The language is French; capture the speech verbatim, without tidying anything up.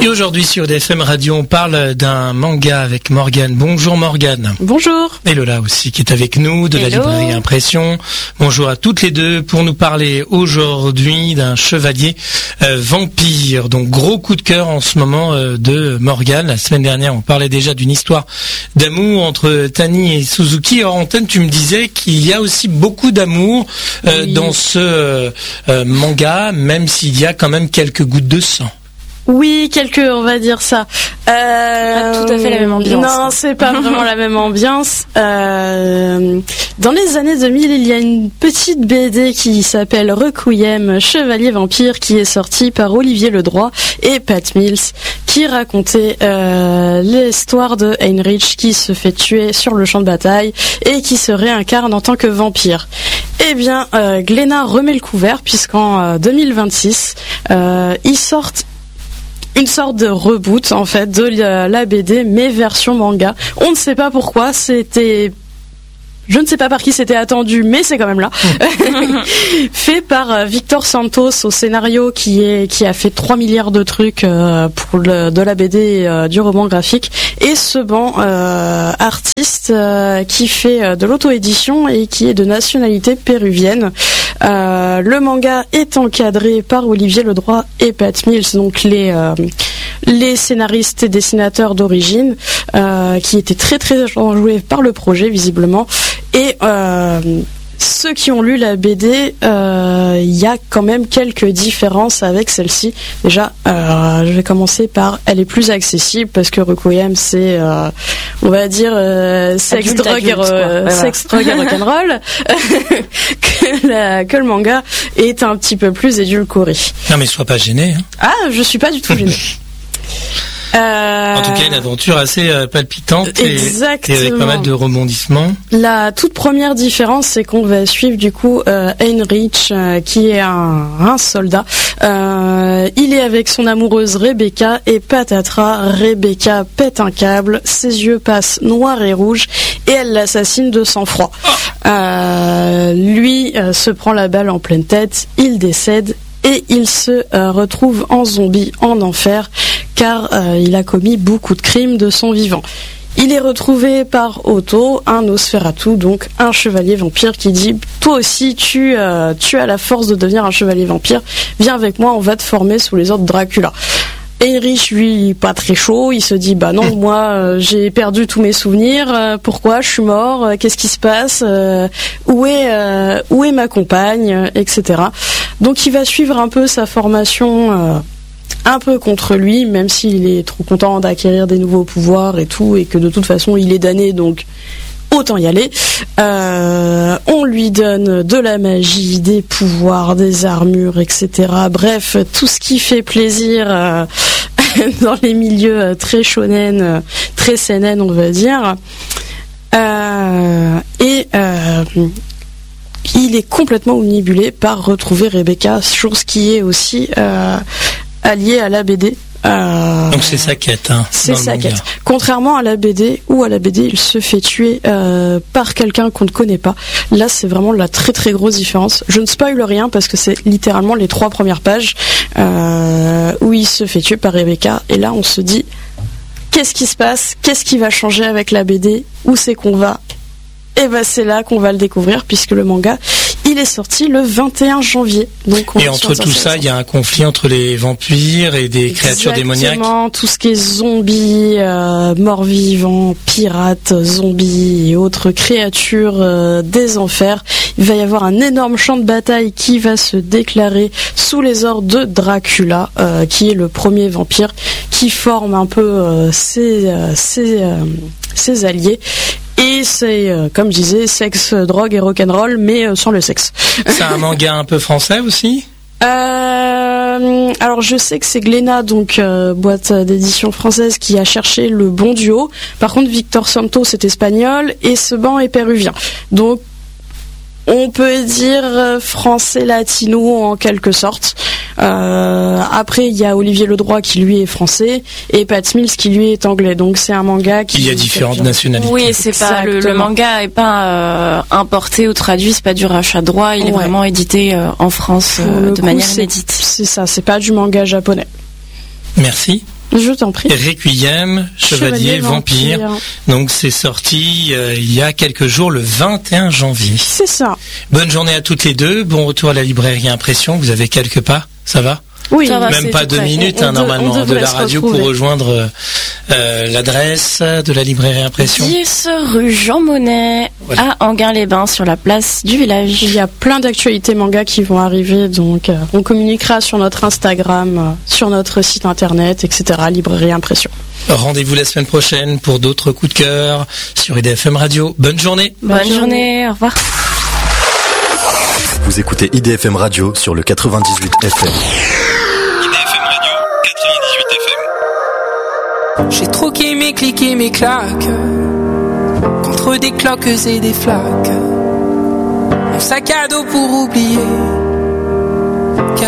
Et aujourd'hui sur D F M Radio, on parle d'un manga avec Morgane. Bonjour Morgane. Bonjour. Et Lola aussi qui est avec nous de Hello. la librairie Impression. Bonjour à toutes les deux pour nous parler aujourd'hui d'un chevalier euh, vampire. Donc gros coup de cœur en ce moment euh, de Morgane. La semaine dernière, on parlait déjà d'une histoire d'amour entre Tani et Suzuki. Hors antenne, tu me disais qu'il y a aussi beaucoup d'amour euh, oui. dans ce euh, euh, manga, même s'il y a quand même quelques gouttes de sang. Oui, quelques, on va dire ça. Euh, pas tout à fait la même ambiance. Non, c'est pas vraiment la même ambiance. Euh, dans les années deux mille, il y a une petite B D qui s'appelle Requiem, Chevalier Vampire, qui est sortie par Olivier Ledroit et Pat Mills, qui racontait euh, l'histoire de Heinrich qui se fait tuer sur le champ de bataille et qui se réincarne en tant que vampire. Eh bien, euh, Glénat remet le couvert puisqu'en euh, deux mille vingt-six, euh, ils sortent une sorte de reboot en fait de la B D mais version manga. On ne sait pas pourquoi, c'était je ne sais pas par qui c'était attendu, mais c'est quand même là. Fait par Victor Santos au scénario, qui est qui a fait trois milliards de trucs euh, pour le, de la B D euh, du roman graphique, et Seban, euh, artiste euh, qui fait euh, de l'auto-édition et qui est de nationalité péruvienne. Euh, le manga est encadré par Olivier Ledroit et Pat Mills, donc les euh, les scénaristes et dessinateurs d'origine, euh, qui étaient très très enjoués par le projet visiblement. Et euh, ceux qui ont lu la B D, il euh, y a quand même quelques différences avec celle-ci. Déjà, euh, je vais commencer par, elle est plus accessible parce que Requiem, c'est, euh, on va dire, euh, sex, adulte, drogue, adulte, euh, ouais, sex, drogue et rock'n'roll, que, la, que le manga est un petit peu plus édulcoré. Non mais sois pas gêné. Hein. Ah, je suis pas du tout gênée. Euh... En tout cas, une aventure assez euh, palpitante et, et avec pas mal de rebondissements. La toute première différence, c'est qu'on va suivre du coup euh, Heinrich, euh, qui est un, un soldat. Euh, il est avec son amoureuse Rebecca et patatras, Rebecca pète un câble, ses yeux passent noirs et rouges et elle l'assassine de sang-froid. Oh. Euh, lui euh, se prend la balle en pleine tête, il décède et il se euh, retrouve en zombie, en enfer, car euh, il a commis beaucoup de crimes de son vivant. Il est retrouvé par Otto, un Nosferatu, donc un chevalier vampire, qui dit « Toi aussi, tu, euh, tu as la force de devenir un chevalier vampire, viens avec moi, on va te former sous les ordres de Dracula ». Heinrich, lui, pas très chaud, il se dit bah non, moi euh, j'ai perdu tous mes souvenirs, euh, pourquoi je suis mort, euh, qu'est-ce qui se passe, euh, où est euh, où est ma compagne, euh, et cetera. Donc il va suivre un peu sa formation euh, un peu contre lui, même s'il est trop content d'acquérir des nouveaux pouvoirs et tout, et que de toute façon il est damné, donc autant y aller. Euh, on lui donne de la magie, des pouvoirs, des armures, et cetera. Bref, tout ce qui fait plaisir euh, dans les milieux très shonen, très seinen, on va dire. Euh, et euh, il est complètement omnibulé par retrouver Rebecca, chose qui est aussi euh, alliée à la B D. Euh, Donc c'est sa quête, hein, c'est sa quête. Contrairement à la B D, où à la B D il se fait tuer euh, par quelqu'un qu'on ne connaît pas. Là, c'est vraiment la très très grosse différence. Je ne spoil rien parce que c'est littéralement les trois premières pages euh, où il se fait tuer par Rebecca. Et là, on se dit qu'est-ce qui se passe, qu'est-ce qui va changer avec la B D, où c'est qu'on va. Et ben c'est là qu'on va le découvrir, puisque le manga, il est sorti le vingt et un janvier. Donc on et entre tout ça, il y a un conflit entre les vampires et des créatures Exactement, démoniaques. Exactement, tout ce qui est zombies, euh, morts-vivants, pirates, zombies et autres créatures euh, des enfers. Il va y avoir un énorme champ de bataille qui va se déclarer sous les ordres de Dracula, euh, qui est le premier vampire qui forme un peu euh, ses, euh, ses, euh, ses alliés. Et c'est, euh, comme je disais, sexe, drogue et rock'n'roll, mais euh, sans le sexe. C'est un manga un peu français aussi ? Euh, alors je sais que c'est Glénat, donc euh, boîte d'édition française, qui a cherché le bon duo. Par contre, Victor Santos est espagnol et Seban est péruvien. Donc on peut dire français latino en quelque sorte. Euh, après, il y a Olivier Ledroit qui lui est français et Pat Mills qui lui est anglais. Donc c'est un manga qui. Il y a différentes nationalités. Oui, c'est pas le, le manga est pas euh, importé ou traduit, c'est pas du rachat de droit. Il ouais. est vraiment édité euh, en France euh, de coup, manière c'est, inédite. C'est ça, c'est pas du manga japonais. Merci. Je t'en prie. Requiem, Chevalier, Chevalier Vampire. Vampire. Donc c'est sorti euh, il y a quelques jours, le vingt et un janvier. C'est ça. Bonne journée à toutes les deux. Bon retour à la librairie Impression. Vous avez quelques pas, ça va ? Oui, ça va, même pas deux près. minutes on, on hein, de, normalement de la radio pour rejoindre euh, l'adresse de la librairie Impression. dix rue Jean Monnet voilà. à Enghien-les-Bains sur la place du village. Il y a plein d'actualités manga qui vont arriver, donc euh, on communiquera sur notre Instagram, euh, sur notre site internet, et cetera. Librairie Impression. Rendez-vous la semaine prochaine pour d'autres coups de cœur sur I D F M Radio. Bonne journée. Bonne, Bonne journée. journée, au revoir. Vous écoutez I D F M Radio sur le quatre-vingt-dix-huit F M. J'ai troqué mes clics et mes claques contre des cloques et des flaques. Mon sac à dos pour oublier